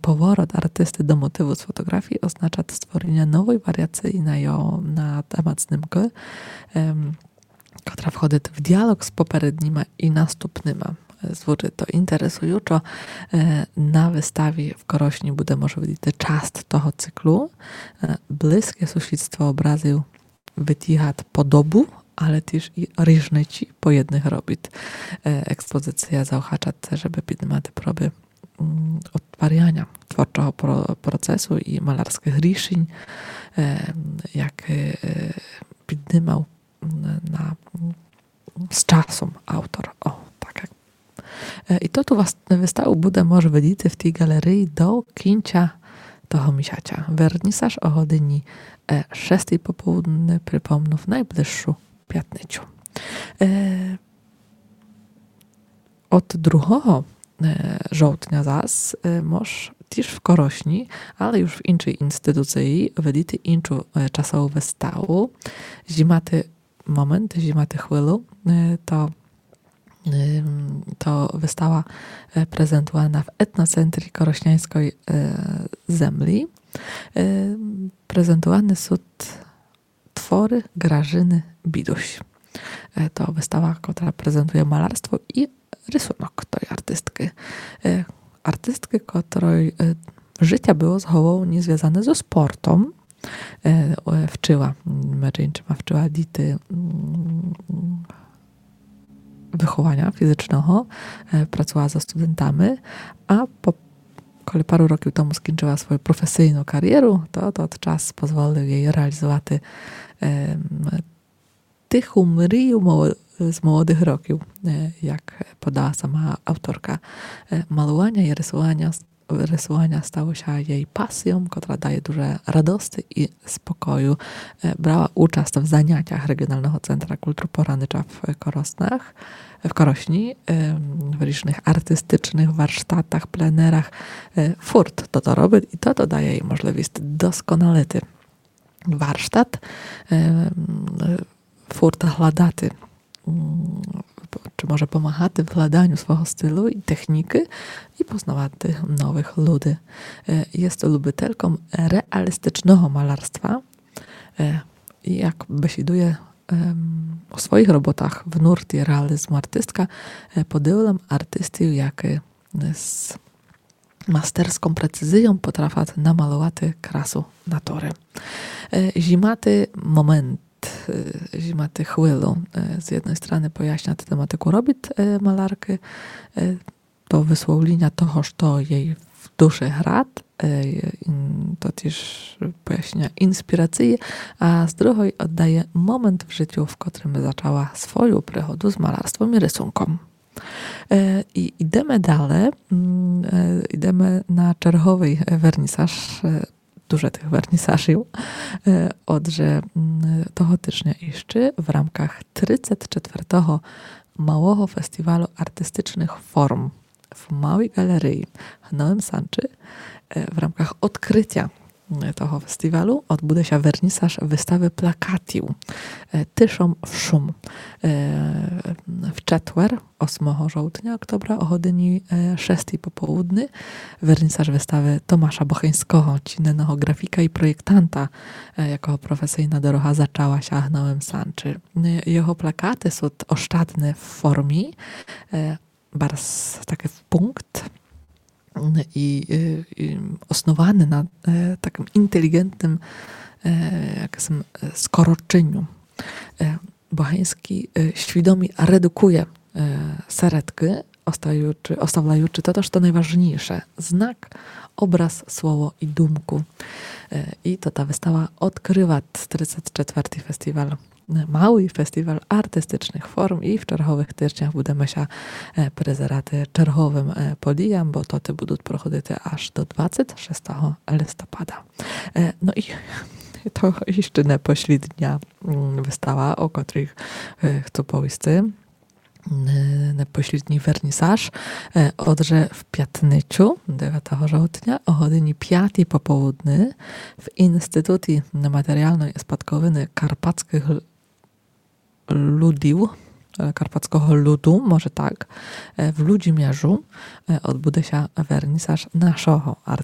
Поворот artysty do motywu z fotografii oznacza stworzenie nowej wariacji na temat snímku, która wchodzi w dialog z poprzednimi i następnymi. Звучить to interesująco. Na wystawie w Korośni буде może widzieć часть того циклу. Bliskie sąsiedztwo obrazów wytягує podobu, ale też i różnice po jednych robić. Ekspozycja zauchacza te, żeby піднімати próby odtwarzania twórczego procesu i malarskich ryszeń, jak піднімał z czasem autor. I to tu wystawu буде może widzieć w tej galerii do końca того місяця. Wernisaż o godzinie 6 po południu, przypomnę, w najbliższą piątnicę. Od 2 żołtnia zas możesz też w Korośni, ale już w innej instytucji widzieć inną czasową wystawę. Zimaty moment, zimaty chwilę, to wystawa prezentowana w Etnocentrii Korośniańskiej Zemli. Prezentowane są twory Grażyny Biduś. To wystawa, która prezentuje malarstwo i rysunek tej artystki. Artystki, której życie było zgoła związane ze sportem. Wczyła dity wychowania fizycznego, pracowała ze studentami, a kiedy paru roków temu skończyła swoją profesjonalną karierę, to czas pozwolił jej realizować tychą mriju z młodych roków, jak podała sama autorka. Malowania i rysowania stało się jej pasją, która daje duże radości i spokoju. Brała udział w zajęciach Regionalnego Centra Kultury Porannicza w Korośni, w różnych artystycznych warsztatach, plenerach. Furt to robi i to daje jej możliwość doskonality warsztat. Furt hľadaty, czy może pomahaty w hľadaniu swojego stylu i techniki i poznawaty nowych ludzi. Jest to lubitelką realistycznego malarstwa i jak besiduje o swoich robotach w nurcie realizmu artystka, podjąłem artystę, jak z masterską precyzją potrafi namalować krasu natury. Zimaty moment, zimaty chwilę. Z jednej strony pojaśnia tę tematykę robić malarki, to wysłowienia toho, co jej w duszy gra, to też pojaśnia inspirację, a z drugiej oddaje moment w życiu, w którym zaczęła swoją przygodę z malarstwem i rysunkiem. I idziemy dalej, idziemy na czerwowy wernisaż, dużo tych wernisaży, odże tohotycznie jeszcze w ramach 34. Małego Festiwalu Artystycznych Form w Małej Galerii w Nowym Sączu. W ramach odkrycia tego festiwalu odbude się wernisaż wystawy plakatów Tyszą w szum w czwartek 8 żołtnia oktobra o godzinie 6 po południu. Wernisaż wystawy Tomasza Bocheńskiego, czynnego grafika i projektanta, jako profesjonalna droga zaczęła się w Nowym Sączu. Jego plakaty są oszczędne w formie, bardzo taki w punkt, i osnowany na takim inteligentnym skoroczeniu. Bocheński świadomie redukuje seretki, ostawiaючи to też to najważniejsze. Znak, obraz, słowo i dumku. I to ta wystawa odkrywa 34. festiwal, Mały Festiwal Artystycznych Form i w czerwowych tyczniach będziemy się prezeraty czerwowym podijam, bo to te będą prochodzić aż do 26 listopada. No i to jeszcze nie pośrednia wystawa, o której chcę powiedzieć. Pośredni wernisaż odże w piątniczu 9 żołtnia o godzinie 5 po południu w Instytucie Materialnej i Spadkowiny Karpackiego Ludu, może tak, w Ludzimierzu odbude się wernisaż naszego